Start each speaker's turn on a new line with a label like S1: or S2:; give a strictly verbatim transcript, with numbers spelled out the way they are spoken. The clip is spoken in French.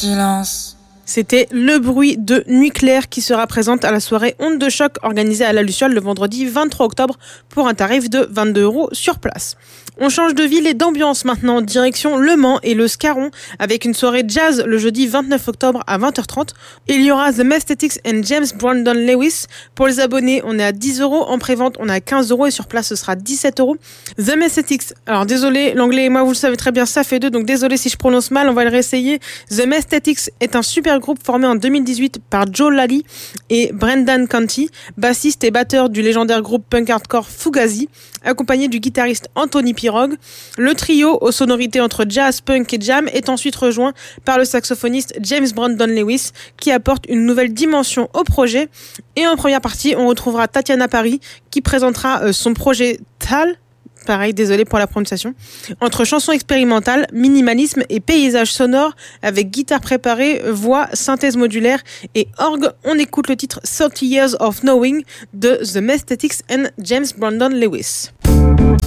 S1: silence.
S2: C'était le bruit de Nuit Claire qui sera présente à la soirée Onde de choc organisée à la Luciole le vendredi vingt-trois octobre pour un tarif de vingt-deux euros sur place. On change de ville et d'ambiance maintenant, direction Le Mans et le Scarron avec une soirée jazz le jeudi vingt-neuf octobre à vingt heures trente. Il y aura The Messthetics and James Brandon Lewis. Pour les abonnés, on est à dix euros, en pré-vente on est à quinze euros et sur place ce sera dix-sept euros. The Messthetics, alors désolé, l'anglais et moi vous le savez très bien, ça fait deux, donc désolé si je prononce mal, on va le réessayer. The Messthetics est un super groupe formé en deux mille dix-huit par Joe Lally et Brendan Canty, bassiste et batteur du légendaire groupe punk hardcore Fugazi, accompagné du guitariste Anthony Pirog. Le trio, aux sonorités entre jazz, punk et jam, est ensuite rejoint par le saxophoniste James Brandon Lewis, qui apporte une nouvelle dimension au projet. Et en première partie, on retrouvera Tatiana Paris, qui présentera son projet Tal. Pareil, désolé pour la prononciation. Entre chansons expérimentales, minimalisme et paysages sonores avec guitare préparée, voix, synthèse modulaire et orgue, on écoute le titre thirty years of Knowing de The Messthetics and James Brandon Lewis.